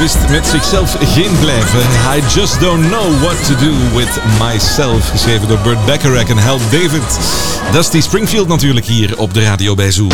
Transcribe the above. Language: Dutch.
wist met zichzelf geen blijven. I just don't know what to do with myself. Geschreven door Burt Bacharach en Hal David. Dusty Springfield natuurlijk hier op de radio bij Zoo.